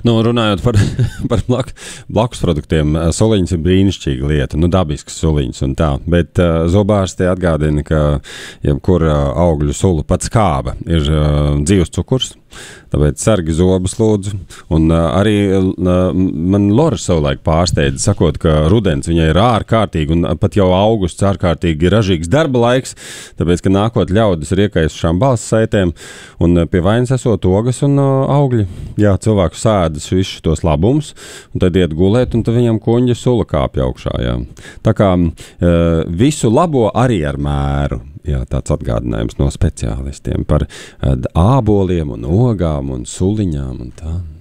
Nu, runājot par, par blakus produktiem, soliņas ir brīnišķīga lieta, dabisks soliņas un tā, bet zobārsti atgādina, ka jebkura augļu sula pats kāba ir dzīves cukurs, tāpēc sargi zobus lūdzu, un arī man Lora savulaik pārsteidza, sakot, ka rudens viņai ir ārkārtīgi, un pat jau augusts ārkārtīgi ražīgs darba laiks, tāpēc, ka nākot ļaudis ir iekaisušām balss saitēm, un pie vainas esot ogas un augļi, jā, cilvēku sēdas visus tos labumus, un tad iet gulēt, un tad viņam kuņģa sula kāpja augšā, jā. Tā kā visu labo arī ar mēru, jā, tāds atgādinājums no speciālistiem par āboliem un ogām un suliņām un tā.